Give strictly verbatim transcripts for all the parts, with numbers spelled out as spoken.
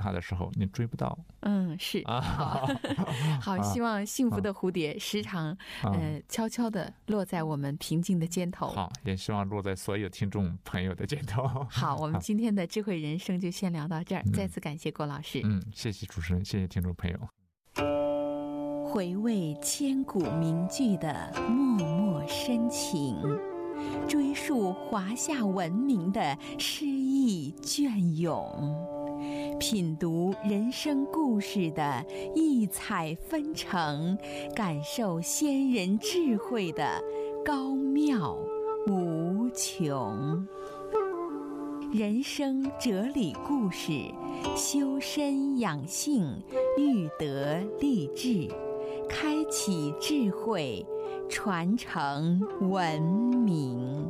它的时候你追不到。 嗯，是啊，好，好，希望幸福的蝴蝶时常、啊、呃悄悄地落在我们平静的肩头。 好，也希望落在所有听众朋友的肩头。 好，我们今天的智慧人生就先聊到这儿，再次感谢郭老师。 嗯，谢谢主持人，谢谢听众朋友。 回味千古名句的脉脉深情，追溯华夏文明的诗意隽永，品读人生故事的异彩纷呈，感受先人智慧的高妙无穷。人生哲理故事，修身养性，育德立志，开启智慧，传承文明。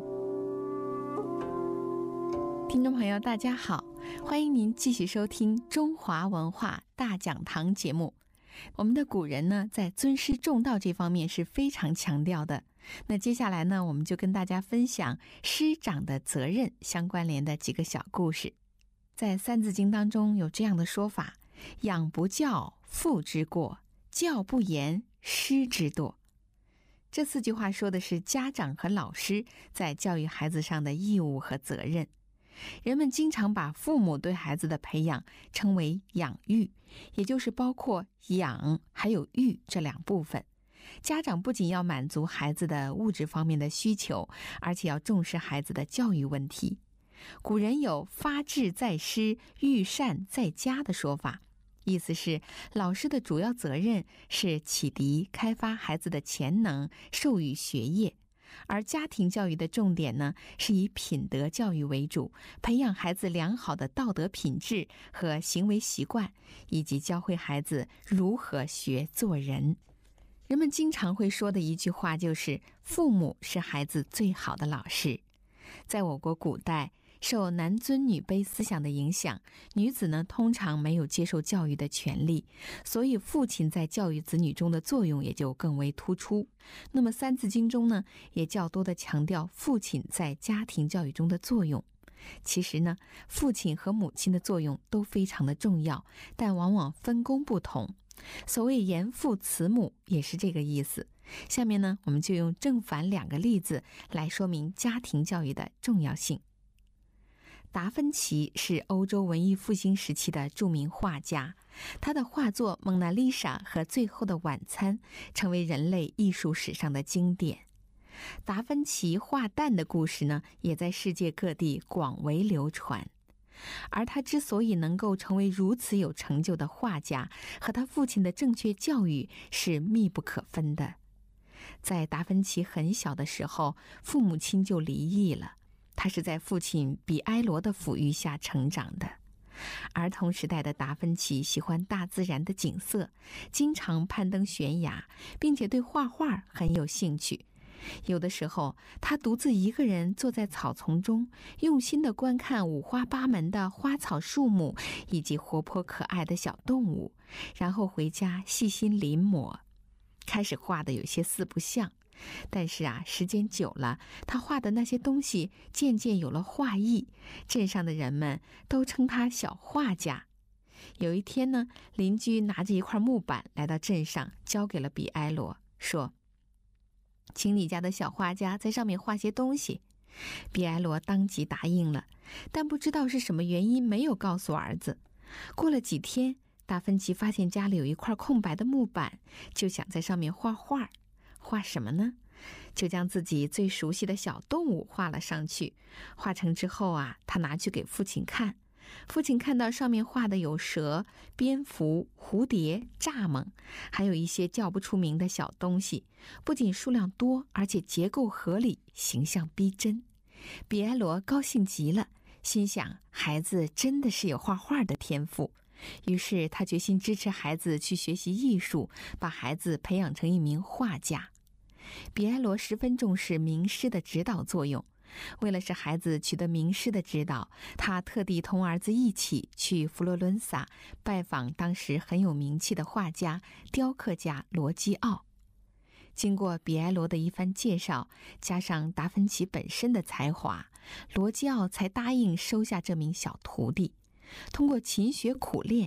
听众朋友大家好，欢迎您继续收听中华文化大讲堂节目。我们的古人呢，在尊师重道这方面是非常强调的。那接下来呢，我们就跟大家分享师长的责任相关联的几个小故事。在《三字经》当中有这样的说法：养不教，父之过；教不严，师之惰。这四句话说的是家长和老师在教育孩子上的义务和责任。人们经常把父母对孩子的培养称为养育，也就是包括养还有育这两部分。家长不仅要满足孩子的物质方面的需求，而且要重视孩子的教育问题。古人有发志在师，育善在家的说法，意思是老师的主要责任是启迪开发孩子的潜能，授予学业，而家庭教育的重点呢，是以品德教育为主，培养孩子良好的道德品质和行为习惯，以及教会孩子如何学做人。人们经常会说的一句话就是父母是孩子最好的老师。在我国古代，受男尊女卑思想的影响，女子呢通常没有接受教育的权利，所以父亲在教育子女中的作用也就更为突出。那么《三字经》中呢，也较多的强调父亲在家庭教育中的作用。其实呢，父亲和母亲的作用都非常的重要，但往往分工不同。所谓严父慈母也是这个意思。下面呢，我们就用正反两个例子来说明家庭教育的重要性。达芬奇是欧洲文艺复兴时期的著名画家，他的画作《蒙娜丽莎》和《最后的晚餐》成为人类艺术史上的经典。达芬奇画蛋的故事呢，也在世界各地广为流传。而他之所以能够成为如此有成就的画家，和他父亲的正确教育是密不可分的。在达芬奇很小的时候，父母亲就离异了，他是在父亲比埃罗的抚育下成长的。儿童时代的达芬奇喜欢大自然的景色，经常攀登悬崖，并且对画画很有兴趣。有的时候，他独自一个人坐在草丛中，用心地观看五花八门的花草树木以及活泼可爱的小动物，然后回家细心临摹。开始画的有些四不像，但是啊，时间久了，他画的那些东西渐渐有了画意，镇上的人们都称他小画家。有一天呢，邻居拿着一块木板来到镇上，交给了比埃罗，说：请你家的小画家在上面画些东西。比埃罗当即答应了，但不知道是什么原因没有告诉儿子。过了几天，达芬奇发现家里有一块空白的木板，就想在上面画画。画什么呢？就将自己最熟悉的小动物画了上去。画成之后啊，他拿去给父亲看。父亲看到上面画的有蛇、蝙蝠、蝴蝶、蚱蜢，还有一些叫不出名的小东西，不仅数量多，而且结构合理，形象逼真。比埃罗高兴极了，心想孩子真的是有画画的天赋。于是他决心支持孩子去学习艺术，把孩子培养成一名画家。比埃罗十分重视名师的指导作用，为了使孩子取得名师的指导，他特地同儿子一起去佛罗伦萨拜访当时很有名气的画家、雕刻家罗基奥。经过比埃罗的一番介绍，加上达芬奇本身的才华，罗基奥才答应收下这名小徒弟。通过勤学苦练，